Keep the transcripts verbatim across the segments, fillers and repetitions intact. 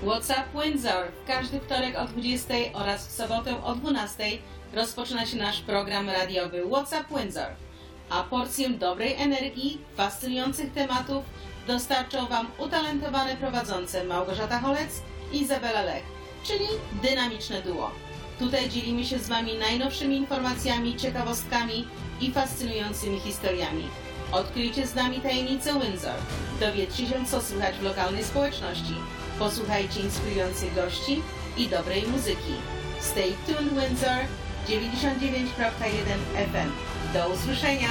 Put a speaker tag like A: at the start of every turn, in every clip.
A: WhatsApp Windsor. W każdy wtorek o dwudziestej oraz w sobotę o dwunastej rozpoczyna się nasz program radiowy WhatsApp Windsor. A porcję dobrej energii, fascynujących tematów dostarczą Wam utalentowane prowadzące Małgorzata Holec i Izabela Lech, czyli dynamiczne duo. Tutaj dzielimy się z Wami najnowszymi informacjami, ciekawostkami i fascynującymi historiami. Odkryjcie z nami tajemnicę Windsor. Dowiedzcie się, co słychać w lokalnej społeczności. Posłuchajcie inspirujących gości i dobrej muzyki. Stay tuned Windsor dziewięćdziesiąt dziewięć przecinek jeden F M. Do usłyszenia!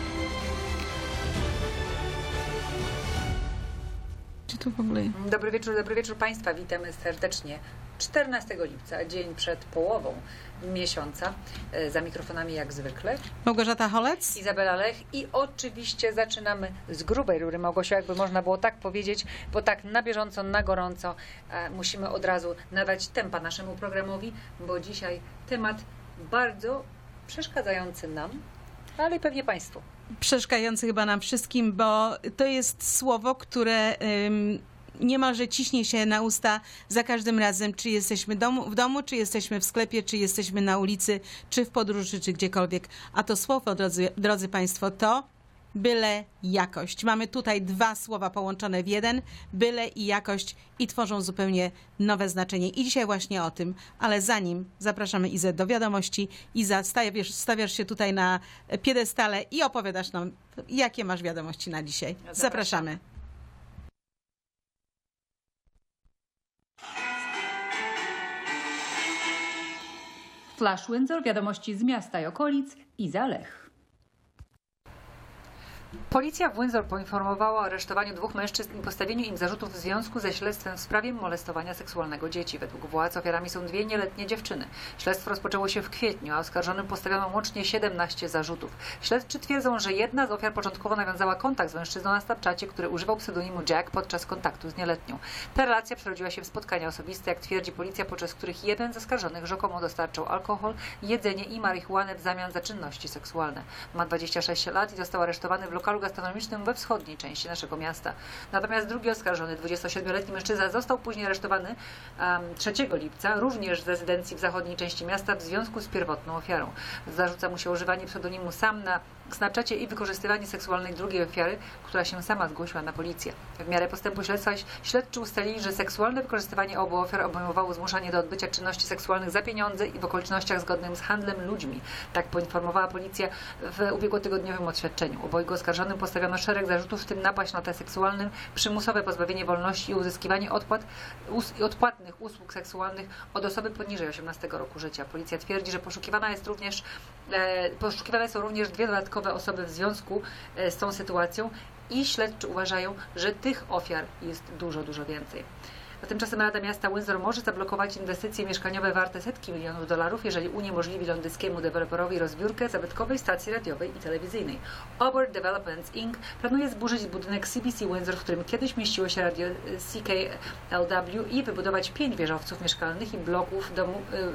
B: Czy tu w ogóle...
C: Dobry wieczór, dobry wieczór Państwa. Witamy serdecznie. czternastego lipca, dzień przed połową miesiąca. Za mikrofonami jak zwykle
B: Małgorzata Holec,
C: Izabela Lech i oczywiście zaczynamy z grubej rury. Małgosiu, jakby można było tak powiedzieć, bo tak na bieżąco, na gorąco e, musimy od razu nadać tempa naszemu programowi, bo dzisiaj temat bardzo przeszkadzający nam, ale i pewnie Państwu.
B: przeszkadzający chyba nam wszystkim, bo to jest słowo, które ym, niemalże ciśnie się na usta za każdym razem, czy jesteśmy domu, w domu, czy jesteśmy w sklepie, czy jesteśmy na ulicy, czy w podróży, czy gdziekolwiek. A to słowo, drodzy, drodzy Państwo, to byle jakość. Mamy tutaj dwa słowa połączone w jeden, byle i jakość, i tworzą zupełnie nowe znaczenie. I dzisiaj właśnie o tym, ale zanim zapraszamy Izę do wiadomości. Iza, stawiasz, stawiasz się tutaj na piedestale i opowiadasz nam, jakie masz wiadomości na dzisiaj. Zapraszamy.
D: Flash Windsor, wiadomości z miasta i okolic, Iza Lech.
C: Policja w Windsor poinformowała o aresztowaniu dwóch mężczyzn i postawieniu im zarzutów w związku ze śledztwem w sprawie molestowania seksualnego dzieci. Według władz ofiarami są dwie nieletnie dziewczyny. Śledztwo rozpoczęło się w kwietniu, a oskarżonym postawiono łącznie siedemnaście zarzutów. Śledczy twierdzą, że jedna z ofiar początkowo nawiązała kontakt z mężczyzną na Snapchacie, który używał pseudonimu Jack podczas kontaktu z nieletnią. Ta relacja przerodziła się w spotkania osobiste, jak twierdzi policja, podczas których jeden z oskarżonych rzekomo dostarczał alkohol, jedzenie i marihuanę w zamian za czynności seksualne. Ma dwadzieścia sześć lat i został aresztowany w lokalu gastronomicznym we wschodniej części naszego miasta. Natomiast drugi oskarżony, dwudziestosiedmioletni mężczyzna, został później aresztowany um, trzeciego lipca, również w rezydencji w zachodniej części miasta w związku z pierwotną ofiarą. Zarzuca mu się używanie pseudonimu Sam na Snapchacie i wykorzystywanie seksualnej drugiej ofiary, która się sama zgłosiła na policję. W miarę postępu śledztwa śledczy ustalili, że seksualne wykorzystywanie obu ofiar obejmowało zmuszanie do odbycia czynności seksualnych za pieniądze i w okolicznościach zgodnych z handlem ludźmi. Tak poinformowała policja w ubiegłotygodniowym oświadczeniu. Obojgu oskarżonym postawiono szereg zarzutów, w tym napaść na tle seksualnym, przymusowe pozbawienie wolności i uzyskiwanie odpłat, us, odpłatnych usług seksualnych od osoby poniżej osiemnastego roku życia. Policja twierdzi, że poszukiwana jest również, e, poszukiwane są również dwie dodatkowe osoby w związku e, z tą sytuacją i śledczy uważają, że tych ofiar jest dużo, dużo więcej. A tymczasem Rada Miasta Windsor może zablokować inwestycje mieszkaniowe warte setki milionów dolarów, jeżeli uniemożliwi londyńskiemu deweloperowi rozbiórkę zabytkowej stacji radiowej i telewizyjnej. Auburn Developments Incorporated planuje zburzyć budynek C B C Windsor, w którym kiedyś mieściło się radio C K L W, i wybudować pięć wieżowców mieszkalnych i bloków domu, y,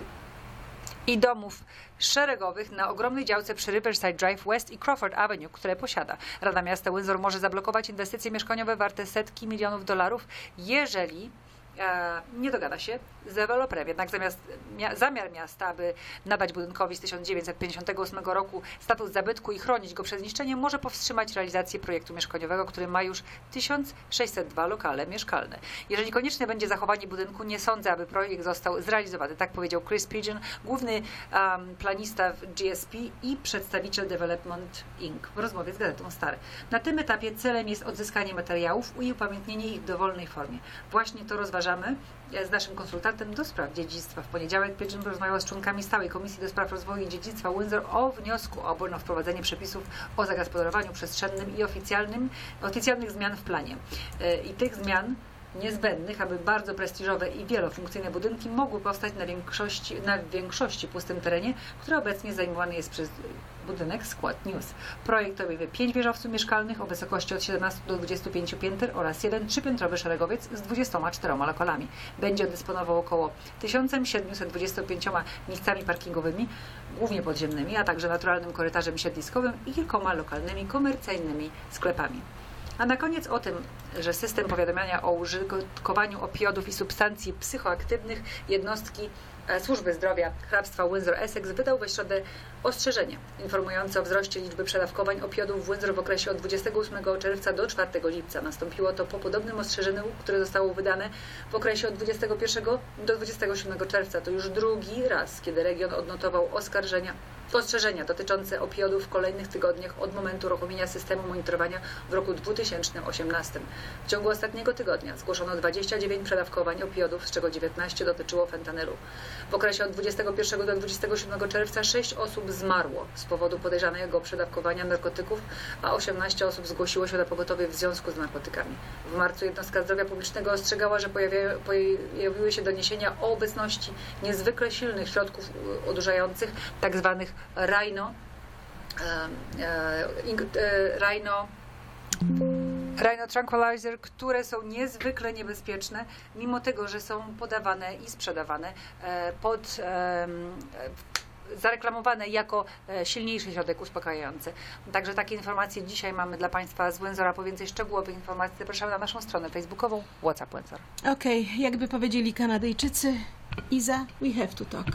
C: i domów szeregowych na ogromnej działce przy Riverside Drive West i Crawford Avenue, które posiada. Rada Miasta Windsor może zablokować inwestycje mieszkaniowe warte setki milionów dolarów, jeżeli e, nie dogada się z deweloperem. Jednak zamiast mia zamiar miasta, aby nadać budynkowi z tysiąc dziewięćset pięćdziesiątego ósmego roku status zabytku i chronić go przed zniszczeniem, może powstrzymać realizację projektu mieszkaniowego, który ma już tysiąc sześćset dwa lokale mieszkalne. Jeżeli konieczne będzie zachowanie budynku, nie sądzę, aby projekt został zrealizowany. Tak powiedział Chris Pigeon, główny um, planista w G S P i przedstawiciel Development Incorporated w rozmowie z Gazetą Star. Na tym etapie celem jest odzyskanie materiałów i upamiętnienie ich w dowolnej formie. Właśnie to rozważamy z naszym konsultantem do spraw dziedzictwa. W poniedziałek Pigeon porozmawiał z członkami stałej Komisji do Spraw Rozwoju i Dziedzictwa Windsor o wniosku Auburn o wprowadzenie przepisów o zagospodarowaniu przestrzennym i oficjalnym, oficjalnych zmian w planie. I tych zmian niezbędnych, aby bardzo prestiżowe i wielofunkcyjne budynki mogły powstać na większości, na większości pustym terenie, który obecnie zajmowany jest przez budynek Skład News. Projekt obejmie pięć wieżowców mieszkalnych o wysokości od siedemnastu do dwudziestu pięciu pięter oraz jeden trzypiętrowy szeregowiec z dwudziestoma czterema lokalami. Będzie dysponował około tysiąc siedemset dwudziestoma pięcioma miejscami parkingowymi, głównie podziemnymi, a także naturalnym korytarzem siedliskowym i kilkoma lokalnymi, komercyjnymi sklepami. A na koniec o tym, że system powiadamiania o użytkowaniu opioidów i substancji psychoaktywnych jednostki Służby Zdrowia Hrabstwa Windsor-Essex wydał we środę ostrzeżenie informujące o wzroście liczby przedawkowań opioidów w Windsor w okresie od dwudziestego ósmego czerwca do czwartego lipca. Nastąpiło to po podobnym ostrzeżeniu, które zostało wydane w okresie od dwudziestego pierwszego do dwudziestego siódmego czerwca. To już drugi raz, kiedy region odnotował oskarżenia, ostrzeżenia dotyczące opioidów w kolejnych tygodniach od momentu uruchomienia systemu monitorowania w roku dwa tysiące osiemnastym. W ciągu ostatniego tygodnia zgłoszono dwadzieścia dziewięć przedawkowań opioidów, z czego dziewiętnaście dotyczyło fentanylu. W okresie od dwudziestego pierwszego do dwudziestego siódmego czerwca sześć osób zmarło z powodu podejrzanego przedawkowania narkotyków, a osiemnaście osób zgłosiło się na pogotowie w związku z narkotykami. W marcu jednostka zdrowia publicznego ostrzegała, że pojawiają, pojawiły się doniesienia o obecności niezwykle silnych środków odurzających, tak zwanych rhino, e, e, rhino Rhino Tranquilizer, które są niezwykle niebezpieczne, mimo tego, że są podawane i sprzedawane pod zareklamowane jako silniejszy środek uspokajający. Także takie informacje dzisiaj mamy dla Państwa z Windsora. Po więcej szczegółowych informacji zapraszamy na naszą stronę facebookową WhatsApp Windsor.
B: Okej, okay, jakby powiedzieli Kanadyjczycy, Iza, we have to talk.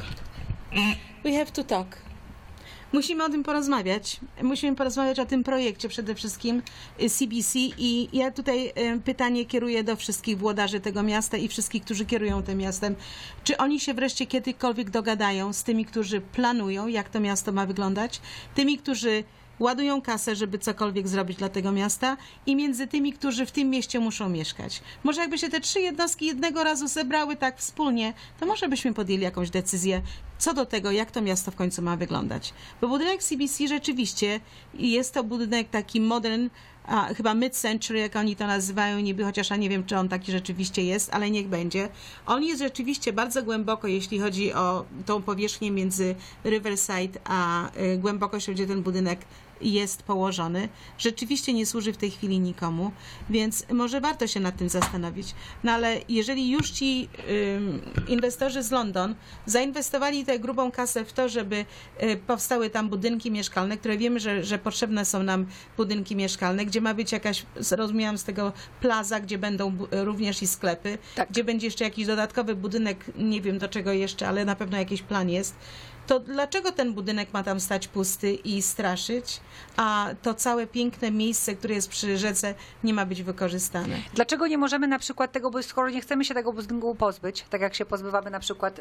B: We have to talk. Musimy o tym porozmawiać. Musimy porozmawiać o tym projekcie przede wszystkim C B C i ja tutaj pytanie kieruję do wszystkich włodarzy tego miasta i wszystkich, którzy kierują tym miastem. Czy oni się wreszcie kiedykolwiek dogadają z tymi, którzy planują, jak to miasto ma wyglądać, tymi, którzy ładują kasę, żeby cokolwiek zrobić dla tego miasta i między tymi, którzy w tym mieście muszą mieszkać. Może jakby się te trzy jednostki jednego razu zebrały tak wspólnie, to może byśmy podjęli jakąś decyzję co do tego, jak to miasto w końcu ma wyglądać. Bo budynek C B C rzeczywiście jest to budynek taki modern, a chyba mid-century, jak oni to nazywają niby, chociaż ja nie wiem, czy on taki rzeczywiście jest, ale niech będzie. On jest rzeczywiście bardzo głęboko, jeśli chodzi o tą powierzchnię między Riverside a y, głębokość, gdzie ten budynek jest położony. Rzeczywiście nie służy w tej chwili nikomu, więc może warto się nad tym zastanowić. No ale jeżeli już ci y, inwestorzy z London zainwestowali tę grubą kasę w to, żeby y, powstały tam budynki mieszkalne, które wiemy, że, że potrzebne są nam budynki mieszkalne, gdzie ma być jakaś, zrozumiałam z tego, plaza, gdzie będą bu- również i sklepy, tak. Gdzie będzie jeszcze jakiś dodatkowy budynek, nie wiem do czego jeszcze, ale na pewno jakiś plan jest. To dlaczego ten budynek ma tam stać pusty i straszyć, a to całe piękne miejsce, które jest przy rzece, nie ma być wykorzystane?
C: Dlaczego nie możemy na przykład tego, bo skoro nie chcemy się tego budynku pozbyć, tak jak się pozbywamy na przykład y,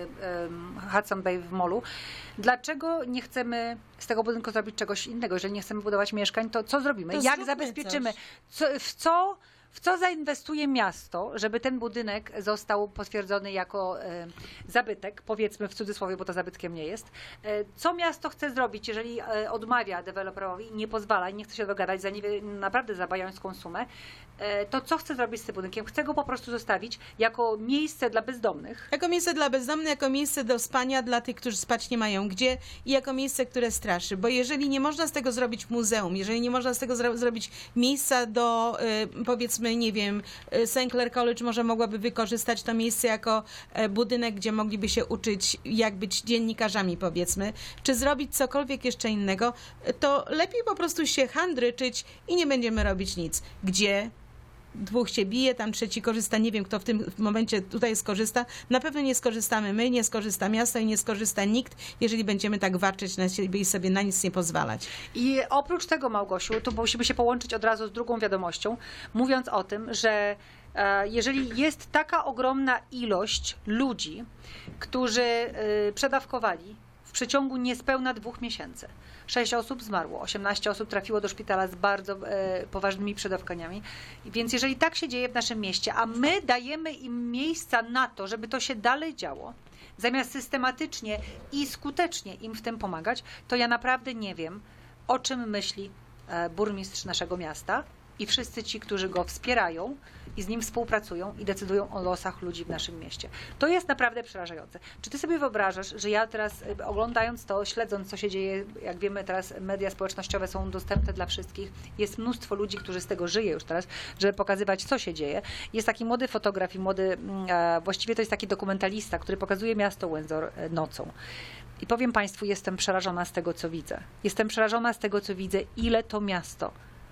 C: y, Hudson Bay w Molu, dlaczego nie chcemy z tego budynku zrobić czegoś innego? Jeżeli nie chcemy budować mieszkań, to co zrobimy?
B: To
C: jak zabezpieczymy? Co, w co... W co zainwestuje miasto, żeby ten budynek został potwierdzony jako e, zabytek, powiedzmy w cudzysłowie, bo to zabytkiem nie jest. E, co miasto chce zrobić, jeżeli e, odmawia deweloperowi, nie pozwala i nie chce się dogadać za nie, naprawdę za bajońską sumę, e, to co chce zrobić z tym budynkiem? Chce go po prostu zostawić jako miejsce dla bezdomnych.
B: Jako miejsce dla bezdomnych, jako miejsce do spania dla tych, którzy spać nie mają gdzie i jako miejsce, które straszy. Bo jeżeli nie można z tego zrobić muzeum, jeżeli nie można z tego zro- zrobić miejsca do, e, powiedzmy, nie wiem, Saint Clair College może mogłaby wykorzystać to miejsce jako budynek, gdzie mogliby się uczyć, jak być dziennikarzami, powiedzmy, czy zrobić cokolwiek jeszcze innego, to lepiej po prostu się handryczyć i nie będziemy robić nic. Gdzie dwóch się bije, tam trzeci korzysta, nie wiem, kto w tym momencie tutaj skorzysta. Na pewno nie skorzystamy my, nie skorzysta miasto i nie skorzysta nikt, jeżeli będziemy tak warczeć na siebie i sobie na nic nie pozwalać.
C: I oprócz tego, Małgosiu, tu musimy się połączyć od razu z drugą wiadomością, mówiąc o tym, że e, jeżeli jest taka ogromna ilość ludzi, którzy e, przedawkowali w przeciągu niespełna dwóch miesięcy, Sześć osób zmarło, osiemnaście osób trafiło do szpitala z bardzo e, poważnymi przedawkaniami. Więc jeżeli tak się dzieje w naszym mieście, a my dajemy im miejsca na to, żeby to się dalej działo, zamiast systematycznie i skutecznie im w tym pomagać, to ja naprawdę nie wiem, o czym myśli e, burmistrz naszego miasta i wszyscy ci, którzy go wspierają i z nim współpracują i decydują o losach ludzi w naszym mieście. To jest naprawdę przerażające. Czy ty sobie wyobrażasz, że ja teraz oglądając to, śledząc co się dzieje, jak wiemy teraz media społecznościowe są dostępne dla wszystkich, jest mnóstwo ludzi, którzy z tego żyje już teraz, żeby pokazywać co się dzieje. Jest taki młody fotograf i młody, właściwie to jest taki dokumentalista, który pokazuje miasto Windsor nocą. I powiem Państwu, jestem przerażona z tego, co widzę. Jestem przerażona z tego, co widzę, ile to miasto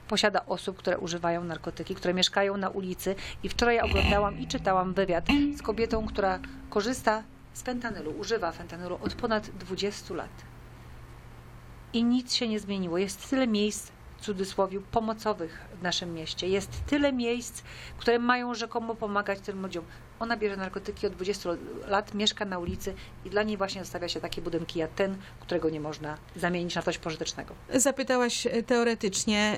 C: posiada osób, które używają narkotyki, które mieszkają na ulicy. I wczoraj oglądałam i czytałam wywiad z kobietą, która korzysta z fentanylu, używa fentanylu od ponad dwudziestu lat. I nic się nie zmieniło. Jest tyle miejsc, w cudzysłowie, pomocowych w naszym mieście. Jest tyle miejsc, które mają rzekomo pomagać tym ludziom. Ona bierze narkotyki od dwudziestu lat, mieszka na ulicy i dla niej właśnie zostawia się takie budynki jak ten, którego nie można zamienić na coś pożytecznego.
B: Zapytałaś teoretycznie,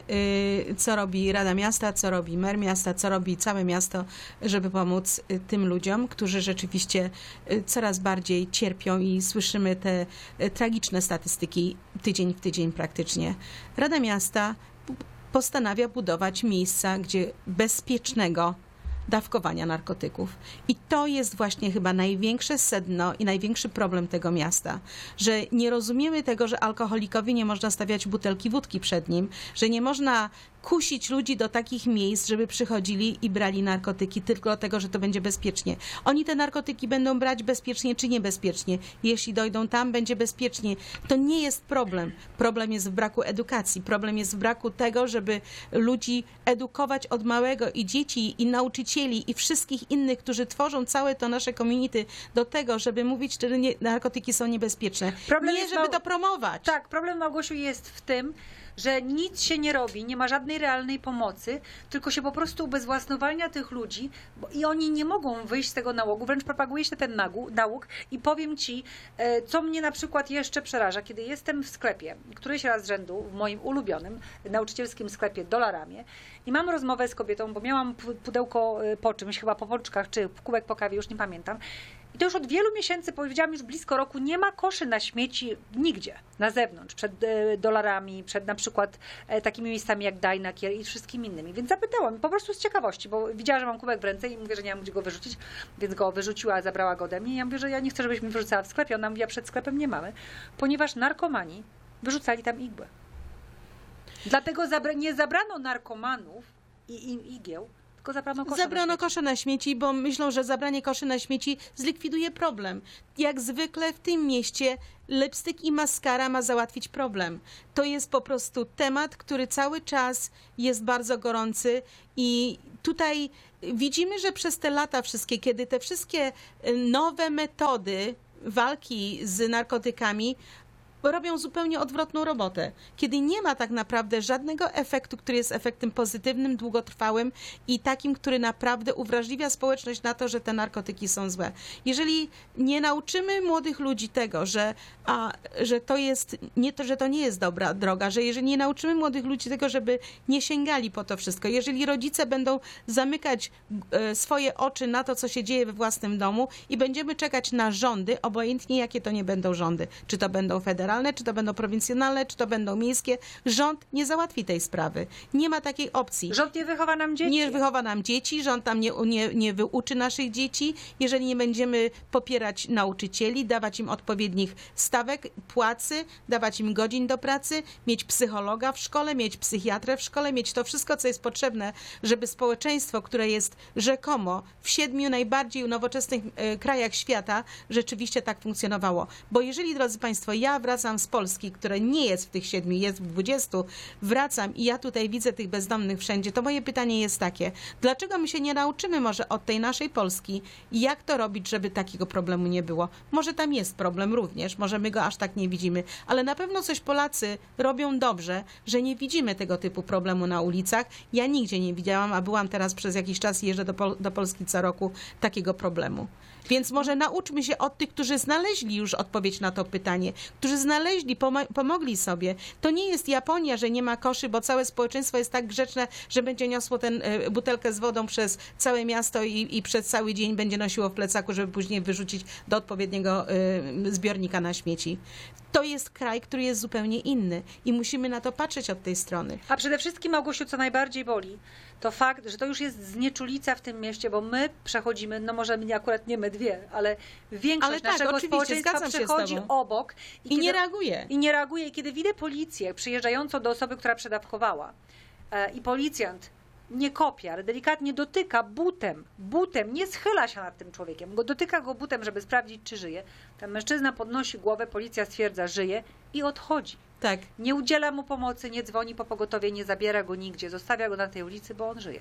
B: co robi Rada Miasta, co robi mer miasta, co robi całe miasto, żeby pomóc tym ludziom, którzy rzeczywiście coraz bardziej cierpią i słyszymy te tragiczne statystyki tydzień w tydzień praktycznie. Rada Miasta postanawia budować miejsca, gdzie bezpiecznego dawkowania narkotyków. I to jest właśnie chyba największe sedno i największy problem tego miasta, że nie rozumiemy tego, że alkoholikowi nie można stawiać butelki wódki przed nim, że nie można kusić ludzi do takich miejsc, żeby przychodzili i brali narkotyki tylko dlatego, że to będzie bezpiecznie. Oni te narkotyki będą brać bezpiecznie czy niebezpiecznie. Jeśli dojdą tam, będzie bezpiecznie. To nie jest problem. Problem jest w braku edukacji. Problem jest w braku tego, żeby ludzi edukować od małego i dzieci, i nauczycieli, i wszystkich innych, którzy tworzą całe to nasze community do tego, żeby mówić, że nie, narkotyki są niebezpieczne.
C: Problem
B: nie,
C: jest
B: żeby
C: mał-
B: to promować.
C: Tak, problem, Małgosiu, jest w tym, że nic się nie robi, nie ma żadnej realnej pomocy, tylko się po prostu ubezwłasnowalnia tych ludzi bo i oni nie mogą wyjść z tego nałogu, wręcz propaguje się ten nagu, nałóg i powiem Ci, e, co mnie na przykład jeszcze przeraża, kiedy jestem w sklepie, któryś raz z rzędu, w moim ulubionym nauczycielskim sklepie Dolaramie i mam rozmowę z kobietą, bo miałam pudełko e, po czymś, chyba po pączkach, czy kubek po kawie, już nie pamiętam. I to już od wielu miesięcy, powiedziałam już blisko roku, nie ma koszy na śmieci nigdzie, na zewnątrz, przed e, Dolarami, przed na przykład e, takimi miejscami jak Dajnakier i wszystkimi innymi. Więc zapytałam, po prostu z ciekawości, bo widziała, że mam kubek w ręce i mówię, że nie mam gdzie go wyrzucić, więc go wyrzuciła, zabrała go ode mnie. I ja mówię, że ja nie chcę, żebyś mi wyrzucała w sklepie. Ona mówi, a przed sklepem nie mamy, ponieważ narkomani wyrzucali tam igłę. Dlatego zabra- nie zabrano narkomanów i, i igieł, tylko zabrano kosze
B: Zabrano
C: na śmieci.
B: kosze na śmieci, bo myślą, że zabranie koszy na śmieci zlikwiduje problem. Jak zwykle w tym mieście lipstyk i maskara ma załatwić problem. To jest po prostu temat, który cały czas jest bardzo gorący i tutaj widzimy, że przez te lata wszystkie, kiedy te wszystkie nowe metody walki z narkotykami robią zupełnie odwrotną robotę. Kiedy nie ma tak naprawdę żadnego efektu, który jest efektem pozytywnym, długotrwałym i takim, który naprawdę uwrażliwia społeczność na to, że te narkotyki są złe. Jeżeli nie nauczymy młodych ludzi tego, że, a, że to jest nie to, że to nie jest dobra droga, że jeżeli nie nauczymy młodych ludzi tego, żeby nie sięgali po to wszystko, jeżeli rodzice będą zamykać e, swoje oczy na to, co się dzieje we własnym domu i będziemy czekać na rządy, obojętnie jakie to nie będą rządy, czy to będą federalne, czy to będą prowincjonalne, czy to będą miejskie, rząd nie załatwi tej sprawy. Nie ma takiej opcji.
C: Rząd nie wychowa nam dzieci.
B: Nie wychowa nam dzieci, rząd tam nie, nie, nie wyuczy naszych dzieci. Jeżeli nie będziemy popierać nauczycieli, dawać im odpowiednich stawek, płacy, dawać im godzin do pracy, mieć psychologa w szkole, mieć psychiatrę w szkole, mieć to wszystko, co jest potrzebne, żeby społeczeństwo, które jest rzekomo w siedmiu najbardziej nowoczesnych e, krajach świata, rzeczywiście tak funkcjonowało. Bo jeżeli, drodzy Państwo, ja wracam z Polski, które nie jest w tych siedmiu, jest w dwudziestu, wracam i ja tutaj widzę tych bezdomnych wszędzie, to moje pytanie jest takie, dlaczego my się nie nauczymy może od tej naszej Polski, jak to robić, żeby takiego problemu nie było? Może tam jest problem również, może my go aż tak nie widzimy, ale na pewno coś Polacy robią dobrze, że nie widzimy tego typu problemu na ulicach. Ja nigdzie nie widziałam, a byłam teraz przez jakiś czas i jeżdżę do, Pol- do Polski co roku, takiego problemu. Więc może nauczmy się od tych, którzy znaleźli już odpowiedź na to pytanie, którzy znaleźli, pom- pomogli sobie. To nie jest Japonia, że nie ma koszy, bo całe społeczeństwo jest tak grzeczne, że będzie niosło tę y, butelkę z wodą przez całe miasto i, i przez cały dzień będzie nosiło w plecaku, żeby później wyrzucić do odpowiedniego y, zbiornika na śmieci. To jest kraj, który jest zupełnie inny i musimy na to patrzeć od tej strony.
C: A przede wszystkim, Małgosiu, co najbardziej boli, to fakt, że to już jest znieczulica w tym mieście, bo my przechodzimy, no może nie, akurat nie my dwie, ale większość
B: Ale tak,
C: naszego
B: oczywiście,
C: społeczeństwa
B: zgadzam się z
C: przechodzi
B: tobą.
C: obok
B: I
C: kiedy,
B: nie reaguje.
C: I nie reaguje. I kiedy widzę policję przyjeżdżającą do osoby, która przedawkowała e, i policjant nie kopie, ale delikatnie dotyka butem, butem, nie schyla się nad tym człowiekiem, go dotyka go butem, żeby sprawdzić, czy żyje. Ten mężczyzna podnosi głowę, policja stwierdza, żyje i odchodzi.
B: Tak.
C: Nie udziela mu pomocy, nie dzwoni po pogotowie, nie zabiera go nigdzie, zostawia go na tej ulicy, bo on żyje.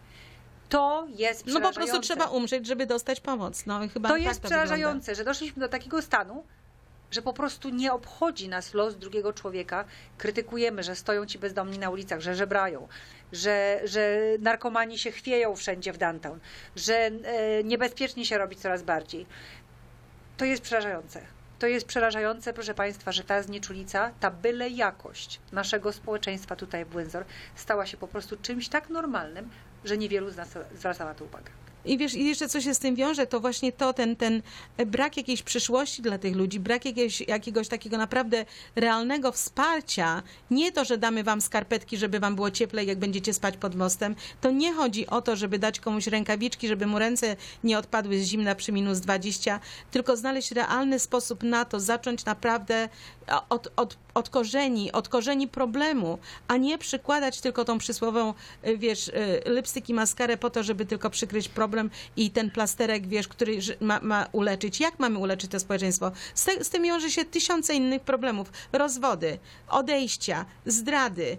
C: To jest
B: No
C: przerażające.
B: po prostu trzeba umrzeć, żeby dostać pomoc. No, chyba
C: To
B: tak
C: jest
B: to
C: przerażające,
B: wygląda.
C: że doszliśmy do takiego stanu, że po prostu nie obchodzi nas los drugiego człowieka. Krytykujemy, że stoją ci bezdomni na ulicach, że żebrają, że, że narkomani się chwieją wszędzie w downtown, że e, niebezpiecznie się robi coraz bardziej. To jest przerażające. To jest przerażające, proszę Państwa, że ta znieczulica, ta byle jakość naszego społeczeństwa tutaj w Windsor stała się po prostu czymś tak normalnym, że niewielu z nas zwraca na to uwagę.
B: I wiesz, i jeszcze co się z tym wiąże, to właśnie to, ten, ten brak jakiejś przyszłości dla tych ludzi, brak jakiegoś, jakiegoś takiego naprawdę realnego wsparcia. Nie to, że damy wam skarpetki, żeby wam było cieplej, jak będziecie spać pod mostem. To nie chodzi o to, żeby dać komuś rękawiczki, żeby mu ręce nie odpadły z zimna przy minus dwadzieścia, tylko znaleźć realny sposób na to, zacząć naprawdę od, od, od korzeni, od korzeni problemu, a nie przykładać tylko tą przysłową, wiesz, lipstyk i maskarę po to, żeby tylko przykryć problem i ten plasterek, wiesz, który ma, ma uleczyć. Jak mamy uleczyć to społeczeństwo? Z, te, z tym wiąże się tysiące innych problemów. Rozwody, odejścia, zdrady,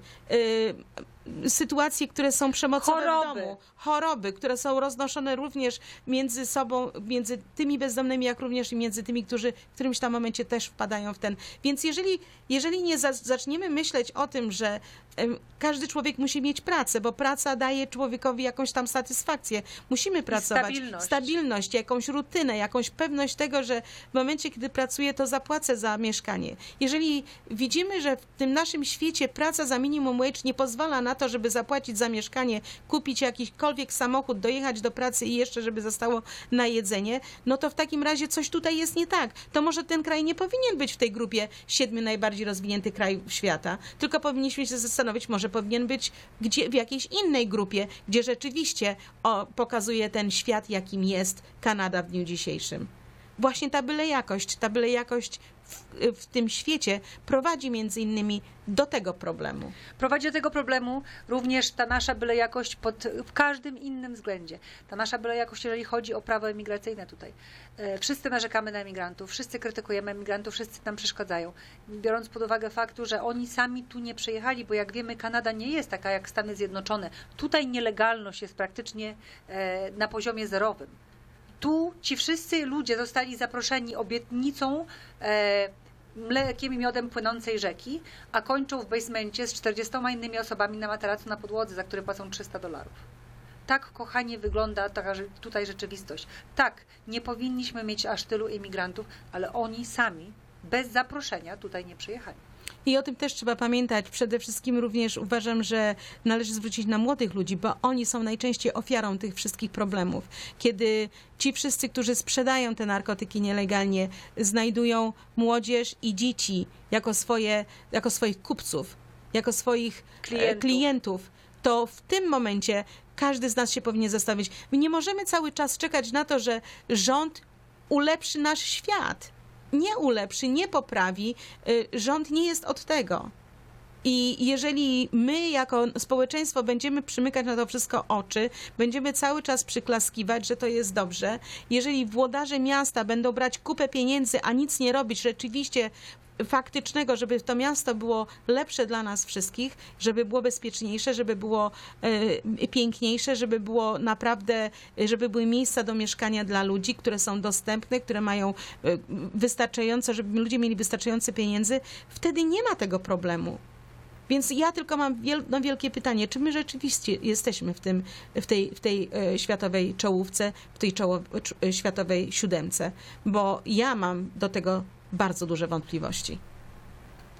B: yy, sytuacje, które są przemocowe
C: Choroby.
B: w domu, choroby, które są roznoszone również między sobą, między tymi bezdomnymi, jak również i między tymi, którzy w którymś tam momencie też wpadają w ten. Więc jeżeli, jeżeli nie za, zaczniemy myśleć o tym, że em, każdy człowiek musi mieć pracę, bo praca daje człowiekowi jakąś tam satysfakcję. Musimy pracować.
C: stabilność.
B: Stabilność, jakąś rutynę, jakąś pewność tego, że w momencie, kiedy pracuję, to zapłacę za mieszkanie. Jeżeli widzimy, że w tym naszym świecie praca za minimum wage nie pozwala na to, żeby zapłacić za mieszkanie, kupić jakikolwiek samochód, dojechać do pracy i jeszcze, żeby zostało na jedzenie, no to w takim razie coś tutaj jest nie tak. To może ten kraj nie powinien być w tej grupie siedmiu najbardziej rozwiniętych krajów świata, tylko powinniśmy się zastanowić, może powinien być gdzie, w jakiejś innej grupie, gdzie rzeczywiście o, pokazuje ten świat, jakim jest Kanada w dniu dzisiejszym. Właśnie ta byle jakość, ta byle jakość w, w tym świecie prowadzi między innymi do tego problemu.
C: Prowadzi do tego problemu również ta nasza byle jakość pod, w każdym innym względzie. Ta nasza byle jakość, jeżeli chodzi o prawo emigracyjne tutaj. E, wszyscy narzekamy na emigrantów, wszyscy krytykujemy emigrantów, wszyscy nam przeszkadzają. Biorąc pod uwagę faktu, że oni sami tu nie przyjechali, bo jak wiemy, Kanada nie jest taka jak Stany Zjednoczone. Tutaj nielegalność jest praktycznie e, na poziomie zerowym. Tu ci wszyscy ludzie zostali zaproszeni obietnicą e, mlekiem i miodem płynącej rzeki, a kończą w basemencie z czterdziestoma innymi osobami na materacu na podłodze, za które płacą trzysta dolarów. Tak, kochanie, wygląda taka tutaj rzeczywistość. Tak, nie powinniśmy mieć aż tylu imigrantów, ale oni sami, bez zaproszenia, tutaj nie przyjechali.
B: I o tym też trzeba pamiętać. Przede wszystkim również uważam, że należy zwrócić na młodych ludzi, bo oni są najczęściej ofiarą tych wszystkich problemów. Kiedy ci wszyscy, którzy sprzedają te narkotyki nielegalnie, znajdują młodzież i dzieci jako, swoje, jako swoich kupców, jako swoich klientów. klientów, to w tym momencie każdy z nas się powinien zastanowić. My nie możemy cały czas czekać na to, że rząd ulepszy nasz świat. Nie ulepszy, nie poprawi. Rząd nie jest od tego. I jeżeli my jako społeczeństwo będziemy przymykać na to wszystko oczy, będziemy cały czas przyklaskiwać, że to jest dobrze, jeżeli włodarze miasta będą brać kupę pieniędzy, a nic nie robić rzeczywiście faktycznego, żeby to miasto było lepsze dla nas wszystkich, żeby było bezpieczniejsze, żeby było e, piękniejsze, żeby było naprawdę, żeby były miejsca do mieszkania dla ludzi, które są dostępne, które mają e, wystarczająco, żeby ludzie mieli wystarczające pieniędzy, wtedy nie ma tego problemu. Więc ja tylko mam wiel, no wielkie pytanie, czy my rzeczywiście jesteśmy w, tym, w tej, w tej e, światowej czołówce, w tej czoło, e, światowej siódemce, bo ja mam do tego bardzo duże wątpliwości.